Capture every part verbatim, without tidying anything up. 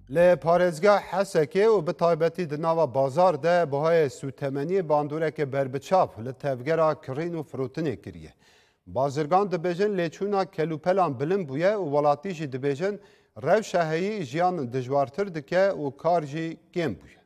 لی پارێزگا حەسەکێ و bi taybetî di nava bazar de bihayê sûtemeniyê bandoreke berbiçav li tevgera kirîn û firotinê kiriye. Bazirgan dibêjin lêçûna kelûpelan bilind bûye û welatî jî dibêjin rewşa heyî jiyan dijwartir dike û kar jî kêm bûye.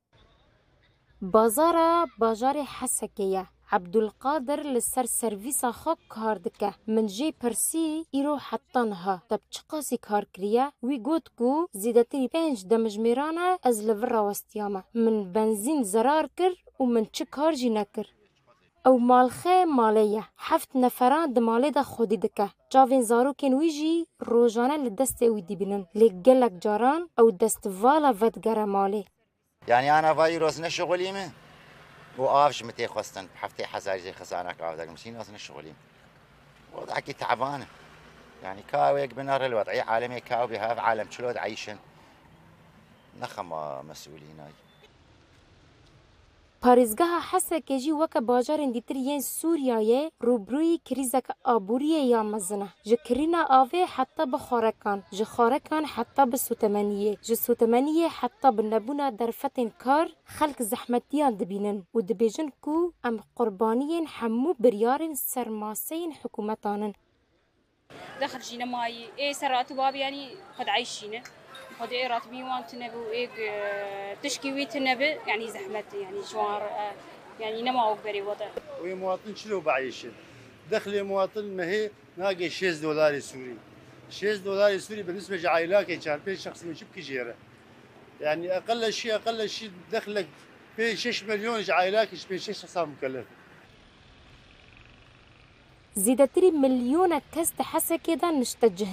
Bazara bajarê Hesekê ye. Ebdulqadir li ser servîsa xwe kar dike. Min jê pirsî îro heta niha te bi çi qasî kar kiriye? Wî got ku zêdetirî pênc demijmêran e ez li vir rawestiyame. Min benzîn zerar kir û min çi kar jî nekir. Ew malxê malê ye. Heft neferan di malê de xwedî dike. Çavên zarokên wî jî rojane li destê wî dibînin. Lê gelek caran ew destvala vedgere malê. يعني أنا فاي روزنا شغلي من وآفش متى خستن بحفتي حزاري زي خزانة كافدك مسين روزنا شغلي وضعك تعبانة يعني كاويك بنار الوضعية عالمي كاو بها عالم شلود عايشن نخم مسؤولين هاي Parêzgeha Hesekê jî weke bajarên dîtir yên Sûriyayê rûbrûyî krîzeka aboriyê ya mezin e. Ji kirîna avê heta bi xwarekan, ji xwarekan heta bi sûtemeniyê, ji sûtemeniyê heta bi nebûna derfetên kar xelk zehmetiyan dibînin û dibêjin ku em qurbaniyên hemû biryarên sermaseyên hikûmetan in. دخل جينا ماي ايه سرات باب يعني قد عايشينه قد ايه راتبي وان تنبو ايه تشكي وي تنبو يعني زحمه يعني جوار يعني نما اكبري وضع وي مواطن شنو بعيشن دخل مواطن ما هي ناقي شيز دولار سوري شيز دولار سوري بالنسبه لعائلات كان بين شخص من شبكي جيره يعني اقل شيء اقل شيء دخلك بين ستة مليون عائلات بين شش شخص مكلف زیدەترین ملیۆنە کەس di Hesekê de nişte